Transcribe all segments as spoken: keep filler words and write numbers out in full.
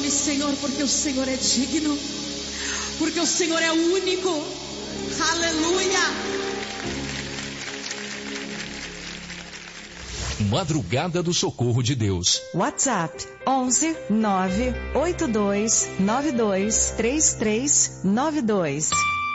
Ele, Senhor, porque o Senhor é digno, porque o Senhor é único. Aleluia. Madrugada do Socorro de Deus. WhatsApp onze nove oito dois nove dois três três nove dois.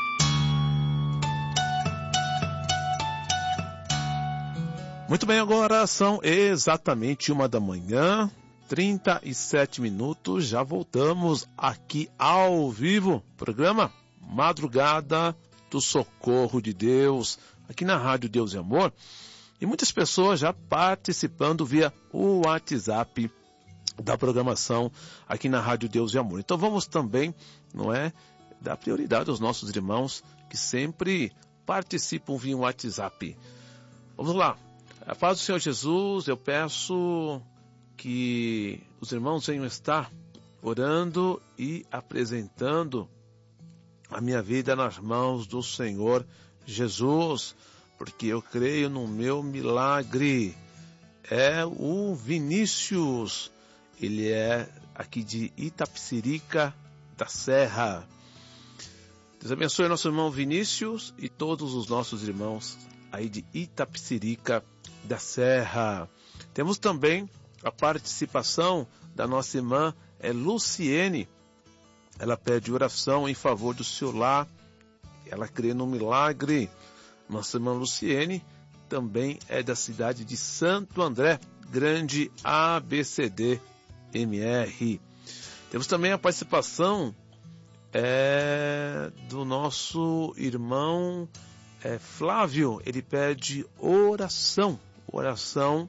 Muito bem, agora são exatamente uma da manhã, trinta e sete minutos, já voltamos aqui ao vivo, programa Madrugada do Socorro de Deus, aqui na Rádio Deus e Amor, e muitas pessoas já participando via o WhatsApp da programação aqui na Rádio Deus e Amor. Então vamos também, não é, dar prioridade aos nossos irmãos que sempre participam via WhatsApp. Vamos lá. A paz do Senhor Jesus, eu peço que os irmãos venham estar orando e apresentando a minha vida nas mãos do Senhor Jesus, porque eu creio no meu milagre. É o Vinícius, ele é aqui de Itapecerica da Serra. Deus abençoe nosso irmão Vinícius e todos os nossos irmãos aí de Itapecerica da Serra. Temos também a participação da nossa irmã é Luciene. Ela pede oração em favor do seu lar. Ela crê no milagre. Nossa irmã Luciene também é da cidade de Santo André, Grande A B C D M R. Temos também a participação é, do nosso irmão é, Flávio. Ele pede oração. Oração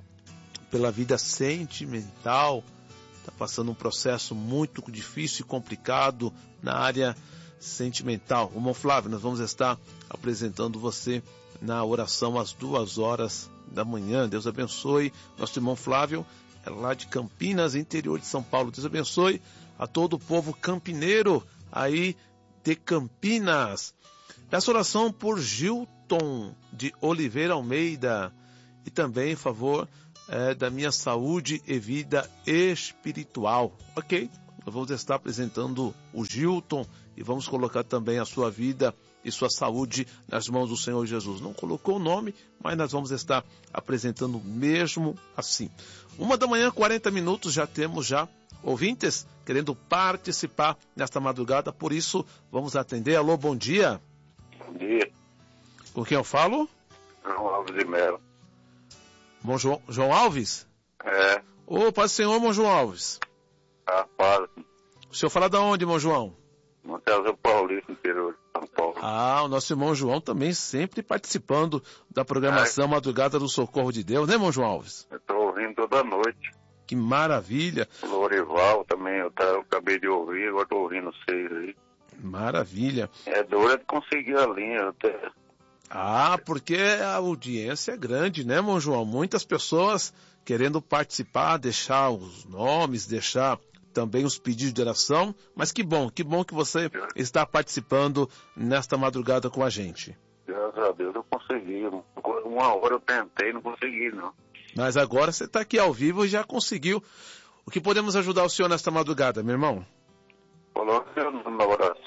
pela vida sentimental. Está passando um processo muito difícil e complicado na área sentimental. Irmão Flávio, nós vamos estar apresentando você na oração às duas horas da manhã. Deus abençoe nosso irmão Flávio, é lá de Campinas, interior de São Paulo. Deus abençoe a todo o povo campineiro aí de Campinas. Peço oração por Gilton de Oliveira Almeida e também em favor é, da minha saúde e vida espiritual. Ok? Nós vamos estar apresentando o Gilton e vamos colocar também a sua vida e sua saúde nas mãos do Senhor Jesus. Não colocou o nome, mas nós vamos estar apresentando mesmo assim. Uma da manhã, quarenta minutos, já temos já ouvintes querendo participar nesta madrugada, por isso vamos atender. Alô, bom dia. Bom dia. Com quem eu falo? João Alves de Melo. Bom, João, João Alves? É. Ô, Paz do Senhor, irmão João Alves. Ah, fala. O senhor fala de onde, irmão João? Monteiro Paulista, interior de São Paulo. Ah, o nosso irmão João também sempre participando da programação Ai. Madrugada do Socorro de Deus, né, irmão João Alves? Eu tô ouvindo toda noite. Que maravilha. Lorival também, eu, tá, eu acabei de ouvir, agora tô ouvindo vocês aí. Maravilha. É duro de conseguir a linha até. Ah, porque a audiência é grande, né, irmão João? Muitas pessoas querendo participar, deixar os nomes, deixar também os pedidos de oração, mas que bom, que bom que você está participando nesta madrugada com a gente. Graças a Deus eu consegui. Uma hora eu tentei, não consegui, não. Mas agora você está aqui ao vivo e já conseguiu. O que podemos ajudar o senhor nesta madrugada, meu irmão? Coloque seu nome na oração.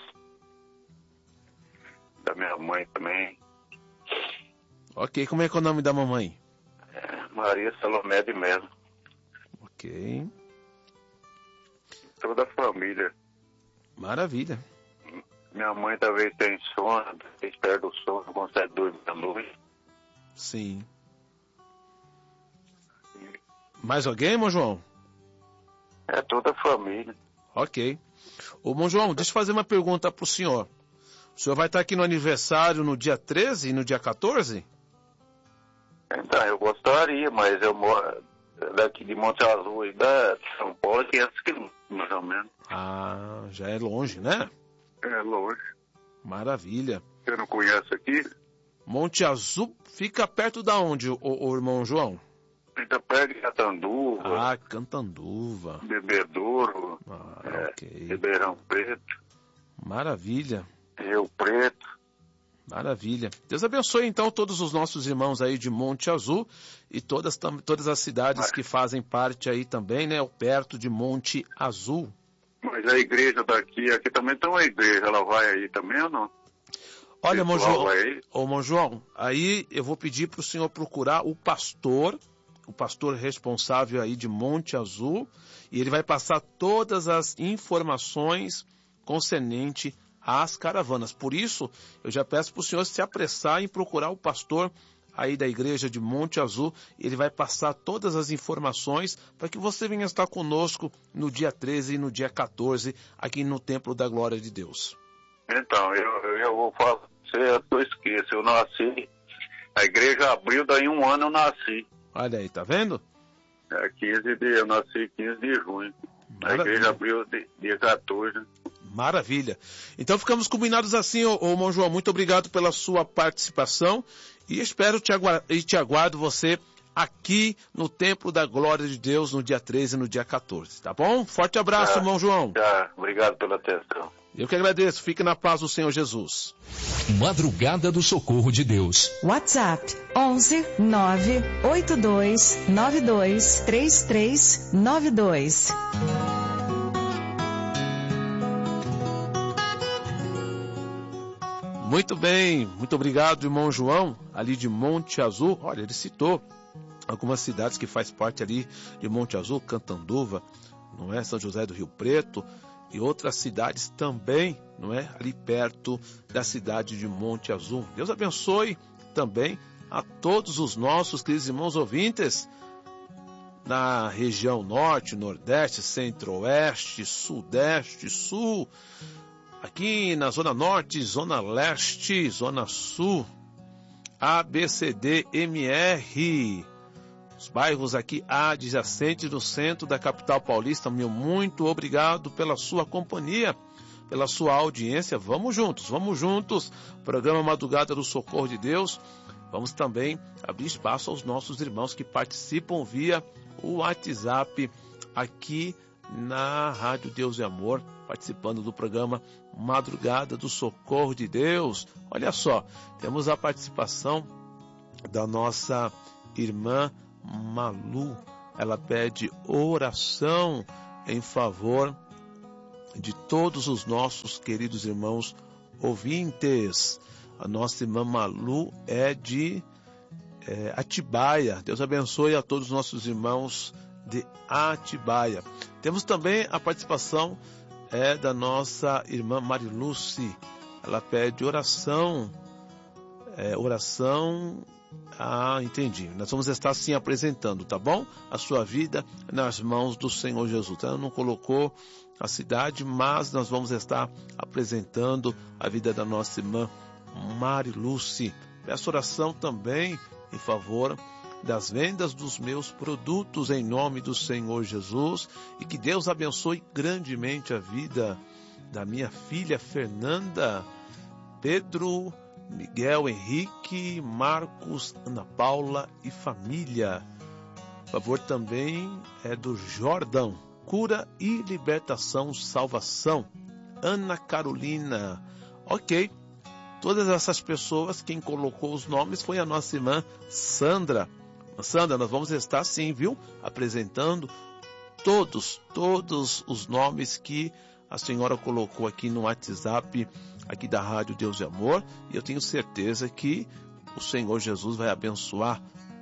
Da minha mãe também. Ok, como é que é o nome da mamãe? É, Maria Salomé de Melo. Ok. Toda a família. Maravilha. Minha mãe talvez tenha sono, talvez perde o sono, não consegue dormir à noite. Sim. Mais alguém, irmão João? É toda a família. Ok. Ô, irmão João, deixa eu fazer uma pergunta para o senhor. O senhor vai estar aqui no aniversário no dia treze e no dia quatorze? Então, eu gostaria, mas eu moro daqui de Monte Azul e da São Paulo, quinhentos quilômetros, mais ou menos. Ah, já é longe, né? É longe. Maravilha. Você não conhece aqui? Monte Azul fica perto da onde, o, o irmão João? Fica perto de Catanduva. Ah, Cantanduva. Bebedouro. Ah, é, ok. Ribeirão Preto. Maravilha. Rio Preto. Maravilha. Deus abençoe então todos os nossos irmãos aí de Monte Azul e todas, todas as cidades Mas... que fazem parte aí também, né? Perto de Monte Azul. Mas a igreja daqui, aqui também tem uma igreja, ela vai aí também ou não? Olha, irmão Pessoal João, vai aí? ô, irmão João, aí eu vou pedir para o senhor procurar o pastor, o pastor responsável aí de Monte Azul, e ele vai passar todas as informações concernente às caravanas. Por isso, eu já peço para o senhor se apressar em procurar o pastor aí da igreja de Monte Azul. Ele vai passar todas as informações para que você venha estar conosco no dia treze e no dia quatorze, aqui no Templo da Glória de Deus. Então, eu, eu vou falar, eu esqueço, eu nasci, a igreja abriu, daí um ano eu nasci. Olha aí, tá vendo? É, quinze de, eu nasci quinze de junho. Maravilha. A igreja abriu de, dia quatorze. Maravilha. Então ficamos combinados assim, ô, ô irmão João. Muito obrigado pela sua participação e espero te aguardo, e te aguardo você aqui no Templo da Glória de Deus no dia treze e no dia quatorze, tá bom? Forte abraço, Tá, irmão João. Tá, obrigado pela atenção. Eu que agradeço. Fique na paz do Senhor Jesus. Madrugada do Socorro de Deus. WhatsApp onze nove oito dois nove dois três três nove dois. Muito bem, muito obrigado, irmão João, ali de Monte Azul. Olha, ele citou algumas cidades que faz parte ali de Monte Azul, Cantanduva, não é? São José do Rio Preto e outras cidades também, não é? Ali perto da cidade de Monte Azul. Deus abençoe também a todos os nossos queridos irmãos ouvintes na região norte, nordeste, centro-oeste, sudeste, sul, aqui na Zona Norte, Zona Leste, Zona Sul, A, B, C, D, M, R, os bairros aqui adjacentes do centro da capital paulista. Meu muito obrigado pela sua companhia, pela sua audiência. Vamos juntos, vamos juntos. Programa Madrugada do Socorro de Deus. Vamos também abrir espaço aos nossos irmãos que participam via o WhatsApp aqui na Rádio Deus e Amor, participando do programa Madrugada do Socorro de Deus. Olha só, temos a participação da nossa irmã Malu. Ela pede oração em favor de todos os nossos queridos irmãos ouvintes. A nossa irmã Malu é de é, Atibaia. Deus abençoe a todos os nossos irmãos de Atibaia. Temos também a participação é, da nossa irmã Mariluce. Ela pede oração. É, oração. Ah, entendi. Nós vamos estar assim apresentando, tá bom? A sua vida nas mãos do Senhor Jesus. Ela não colocou a cidade, mas nós vamos estar apresentando a vida da nossa irmã Mariluce. Peço oração também em favor das vendas dos meus produtos em nome do Senhor Jesus e que Deus abençoe grandemente a vida da minha filha Fernanda, Pedro, Miguel, Henrique, Marcos, Ana Paula e família. Por favor também é do Jordão, cura e libertação, salvação. Ana Carolina, ok. Todas essas pessoas, quem colocou os nomes foi a nossa irmã Sandra. Sandra, nós vamos estar sim, viu? Apresentando todos, todos os nomes que a senhora colocou aqui no WhatsApp, aqui da Rádio Deus e Amor. E eu tenho certeza que o Senhor Jesus vai abençoar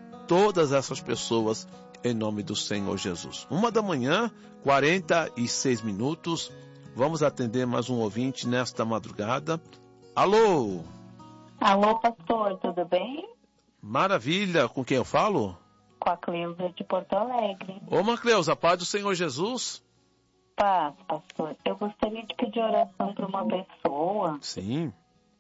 todas essas pessoas em nome do Senhor Jesus. Uma da manhã, quarenta e seis minutos. Vamos atender mais um ouvinte nesta madrugada. Alô? Alô, pastor, tudo bem? Maravilha, com quem eu falo? Com a Cleusa de Porto Alegre. Ô, irmã Cleusa, paz do Senhor Jesus. Paz, pastor. Eu gostaria de pedir oração para uma pessoa. Sim.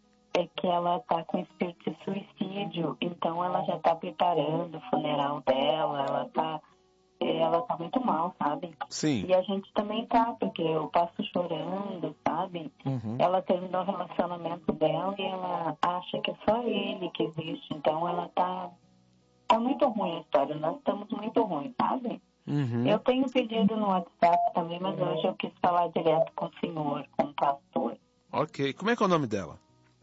É que ela está com espírito de suicídio, então ela já está preparando o funeral dela, ela está ela tá muito mal, sabe? Sim. E a gente também tá, porque eu passo chorando, sabe? Uhum. Ela terminou o relacionamento dela e ela acha que é só ele que existe, então ela tá, tá muito ruim a história, nós estamos muito ruins, sabe? Uhum. Eu tenho pedido no WhatsApp também, mas hoje eu quis falar direto com o senhor, com o pastor. Ok, como é que é o nome dela?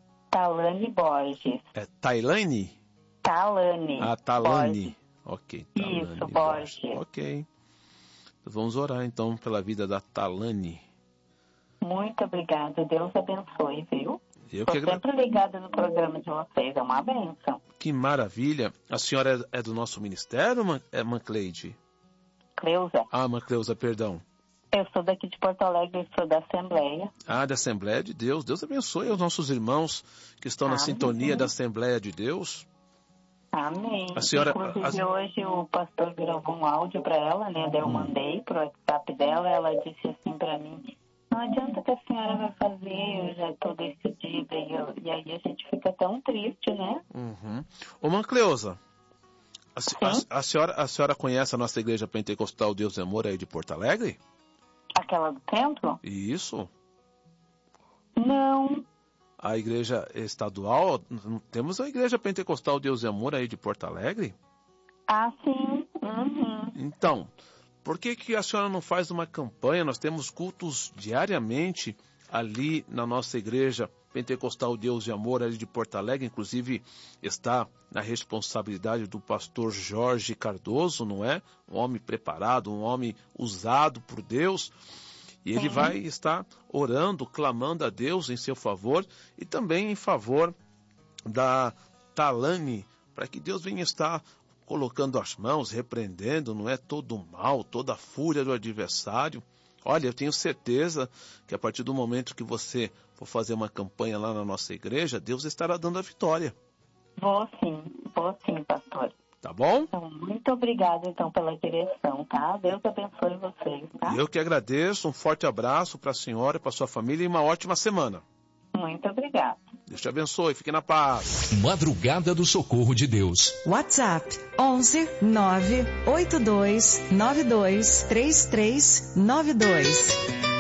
Talane Borges. É Tailane? Talane. Ah, Talane. Borges. Ok, Talane Isso, Borges. Ok. Vamos orar então pela vida da Talane. Muito obrigada. Deus abençoe, viu? Eu Estou que agra... sempre ligada no programa de vocês. É uma bênção. Que maravilha. A senhora é, é do nosso ministério, Man... é Mancleide? Cleusa. Ah, Mancleusa, perdão. Eu sou daqui de Porto Alegre, sou da Assembleia. Ah, da Assembleia de Deus. Deus abençoe os nossos irmãos que estão na Amém. sintonia da Assembleia de Deus. Amém. A senhora... Inclusive, a... hoje o pastor gravou um áudio para ela, né? Daí eu Hum. mandei pro WhatsApp dela, ela disse assim para mim, não adianta que a senhora vai fazer, eu já estou decidida. E, eu, e aí a gente fica tão triste, né? Uhum. Ô, Mancleusa, a, se- a, a, senhora, a senhora conhece a nossa igreja pentecostal Deus e Amor aí de Porto Alegre? Aquela do templo? Isso. Não. A igreja estadual, temos a igreja pentecostal Deus e Amor aí de Porto Alegre? Ah, sim. Uhum. Então, por que que a senhora não faz uma campanha? Nós temos cultos diariamente ali na nossa igreja pentecostal Deus e Amor ali de Porto Alegre, inclusive está na responsabilidade do pastor Jorge Cardoso, não é? Um homem preparado, um homem usado por Deus. E ele Sim. vai estar orando, clamando a Deus em seu favor e também em favor da Talane, para que Deus venha estar colocando as mãos, repreendendo, não é, todo o mal, toda a fúria do adversário. Olha, eu tenho certeza que a partir do momento que você for fazer uma campanha lá na nossa igreja, Deus estará dando a vitória. Vou sim, vou sim, pastor. Tá bom? Então, muito obrigada, então, pela direção, tá? Deus abençoe vocês, tá? Eu que agradeço, um forte abraço para a senhora, para sua família e uma ótima semana. Muito obrigada. Deus te abençoe, fique na paz. Madrugada do Socorro de Deus. WhatsApp onze nove oito dois nove dois três três nove dois.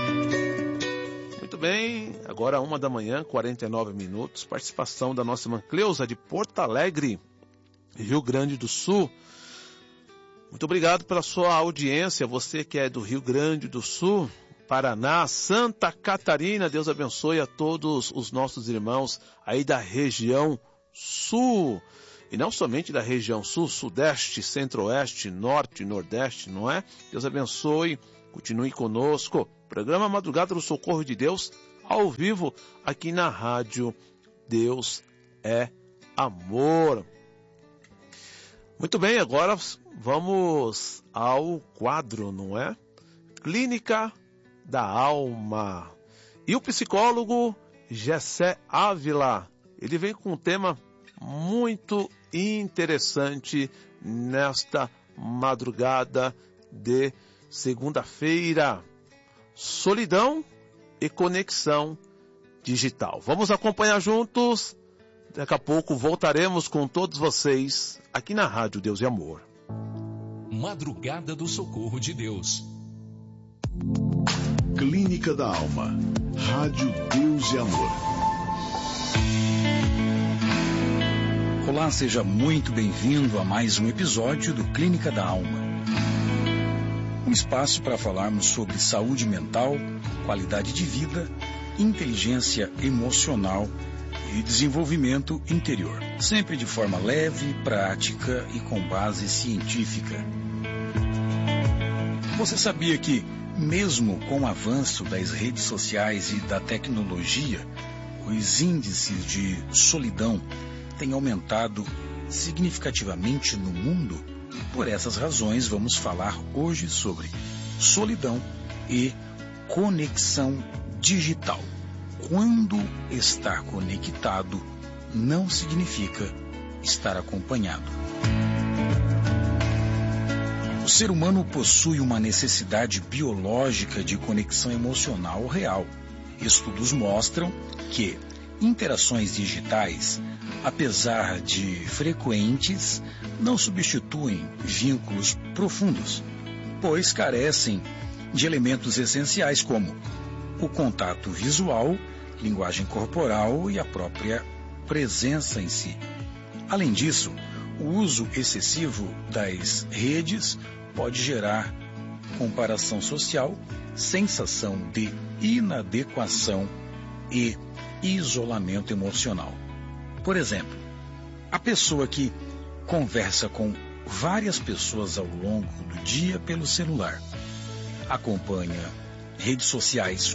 Muito bem, agora uma da manhã, quarenta e nove minutos, participação da nossa irmã Cleusa de Porto Alegre, Rio Grande do Sul. Muito obrigado pela sua audiência, você que é do Rio Grande do Sul, Paraná, Santa Catarina, Deus abençoe a todos os nossos irmãos aí da região sul, e não somente da região sul, sudeste, centro-oeste, norte, nordeste, não é? Deus abençoe, continue conosco, programa Madrugada do Socorro de Deus, ao vivo, aqui na rádio Deus é Amor. Muito bem, agora vamos ao quadro, não é? Clínica da Alma. E o psicólogo Gessé Ávila, ele vem com um tema muito interessante nesta madrugada de segunda-feira. Solidão e conexão digital. Vamos acompanhar juntos. Daqui a pouco voltaremos com todos vocês aqui na Rádio Deus e Amor. Madrugada do Socorro de Deus. Clínica da Alma. Rádio Deus e Amor. Olá, seja muito bem-vindo a mais um episódio do Clínica da Alma. Um espaço para falarmos sobre saúde mental, qualidade de vida, inteligência emocional e desenvolvimento interior. Sempre de forma leve, prática e com base científica. Você sabia que, mesmo com o avanço das redes sociais e da tecnologia, os índices de solidão têm aumentado significativamente no mundo? Por essas razões, vamos falar hoje sobre solidão e conexão digital. Quando estar conectado não significa estar acompanhado. O ser humano possui uma necessidade biológica de conexão emocional real. Estudos mostram que interações digitais, apesar de frequentes, não substituem vínculos profundos, pois carecem de elementos essenciais como o contato visual, linguagem corporal e a própria presença em si. Além disso, o uso excessivo das redes pode gerar comparação social, sensação de inadequação e isolamento emocional. Por exemplo, a pessoa que conversa com várias pessoas ao longo do dia pelo celular, acompanha redes sociais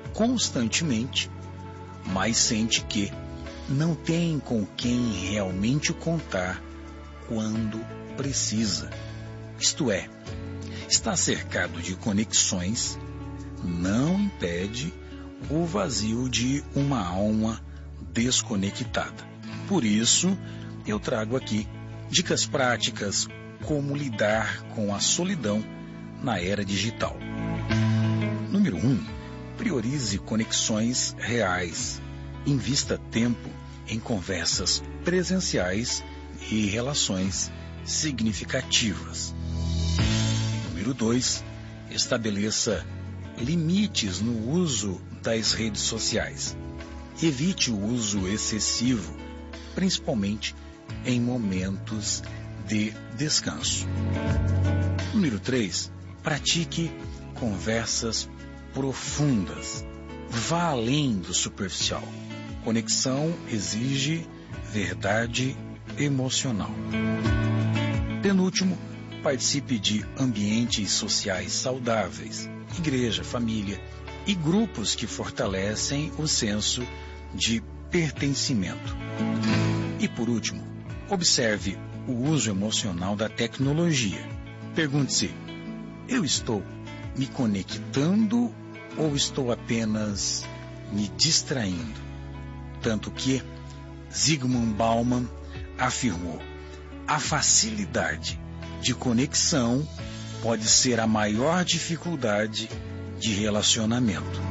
constantemente, mas sente que não tem com quem realmente contar quando precisa. Isto é, estar cercado de conexões não impede o vazio de uma alma desconectada. Por isso, eu trago aqui dicas práticas como lidar com a solidão na era digital. Número um, priorize conexões reais. Invista tempo em conversas presenciais e relações significativas. Número dois, estabeleça limites no uso das redes sociais. Evite o uso excessivo, principalmente em momentos de descanso. Número três, pratique conversas profundas. Vá além do superficial. Conexão exige verdade emocional. Penúltimo, participe de ambientes sociais saudáveis, igreja, família e grupos que fortalecem o senso de pertencimento. E por último, observe o uso emocional da tecnologia. Pergunte-se: eu estou me conectando ou estou apenas me distraindo? Tanto que Zygmunt Bauman afirmou: a facilidade de conexão pode ser a maior dificuldade de relacionamento.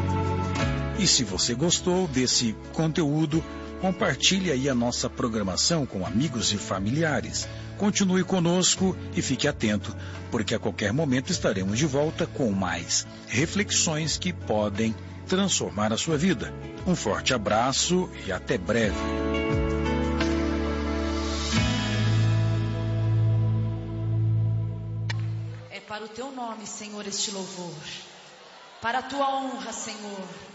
E se você gostou desse conteúdo, compartilhe aí a nossa programação com amigos e familiares. Continue conosco e fique atento, porque a qualquer momento estaremos de volta com mais reflexões que podem transformar a sua vida. Um forte abraço e até breve. É para o teu nome, Senhor, este louvor. Para a tua honra, Senhor.